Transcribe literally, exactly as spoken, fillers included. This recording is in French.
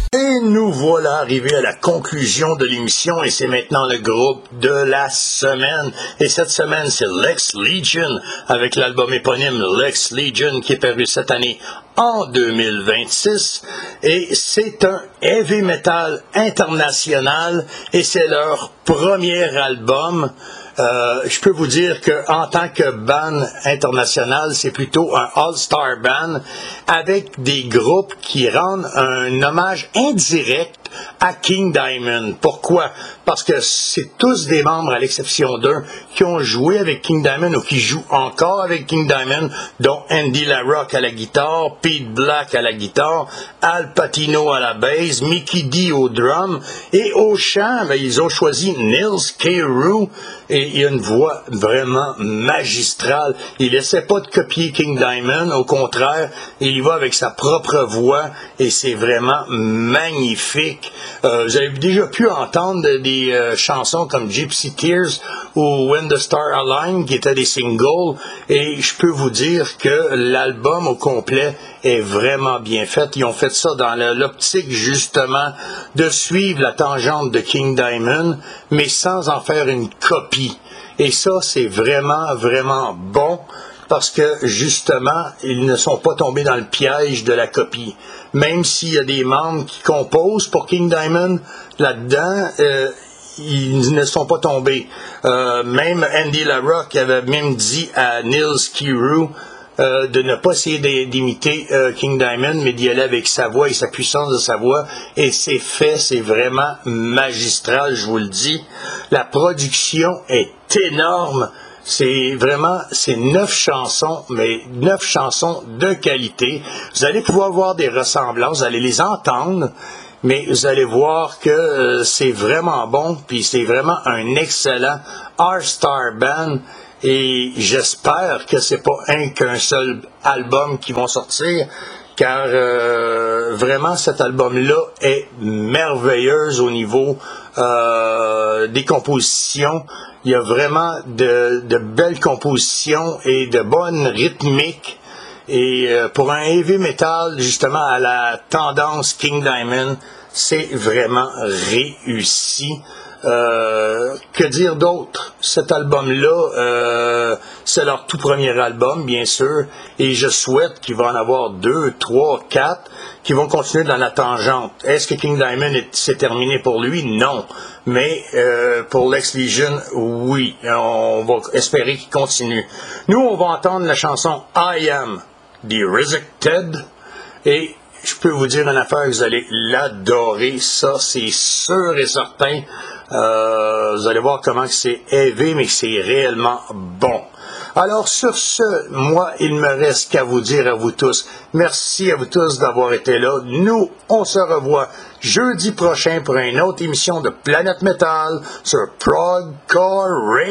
Et nous voilà arrivés à la conclusion de l'émission et c'est maintenant le groupe de la semaine. Et cette semaine, c'est Lex Legion avec l'album éponyme Lex Legion qui est paru cette année en deux mille vingt-six. Et c'est un heavy metal international et c'est leur premier album. Euh, je peux vous dire qu'en tant que band international, c'est plutôt un all-star band avec des groupes qui rendent un hommage indirect à King Diamond. Pourquoi? Parce que c'est tous des membres, à l'exception d'un, qui ont joué avec King Diamond ou qui jouent encore avec King Diamond, dont Andy LaRocque à la guitare, Pete Black à la guitare, Al Patino à la basse, Mickey D au drum, et au chant, ben, ils ont choisi Nils K. Rue, et il a une voix vraiment magistrale. Il essaie pas de copier King Diamond, au contraire, il y va avec sa propre voix, et c'est vraiment magnifique. Euh, vous avez déjà pu entendre des euh, chansons comme Gypsy Tears ou When the Stars Align, qui étaient des singles, et je peux vous dire que l'album au complet est vraiment bien fait. Ils ont fait ça dans l'optique, justement, de suivre la tangente de King Diamond, mais sans en faire une copie. Et ça, c'est vraiment, vraiment bon, parce que, justement, ils ne sont pas tombés dans le piège de la copie. Même s'il y a des membres qui composent pour King Diamond, là-dedans, euh, ils ne sont pas tombés. Euh, même Andy LaRocque avait même dit à Nils K. Rue euh, de ne pas essayer d'imiter euh, King Diamond, mais d'y aller avec sa voix et sa puissance de sa voix. Et c'est fait, c'est vraiment magistral, je vous le dis. La production est énorme. C'est vraiment, c'est neuf chansons, mais neuf chansons de qualité. Vous allez pouvoir voir des ressemblances, vous allez les entendre, mais vous allez voir que euh, c'est vraiment bon, puis c'est vraiment un excellent all-star band. Et j'espère que c'est pas un qu'un seul album qui vont sortir, car euh, vraiment cet album-là est merveilleux au niveau euh, des compositions. Il y a vraiment de, de belles compositions et de bonnes rythmiques. Et euh, pour un heavy metal, justement, à la tendance King Diamond, c'est vraiment réussi. Euh, que dire d'autre? Cet album-là, euh, c'est leur tout premier album, bien sûr, et je souhaite qu'il va en avoir deux, trois, quatre, qui vont continuer dans la tangente. Est-ce que King Diamond s'est terminé pour lui? Non. Mais euh, pour Lex Legion, oui. On va espérer qu'il continue. Nous, on va entendre la chanson I Am The Resurrected, et je peux vous dire une affaire, vous allez l'adorer, ça c'est sûr et certain. Euh, vous allez voir comment c'est heavy, mais c'est réellement bon. Alors sur ce, moi, il me reste qu'à vous dire à vous tous, merci à vous tous d'avoir été là. Nous, on se revoit jeudi prochain pour une autre émission de Planète Metal sur Prog Core Radio.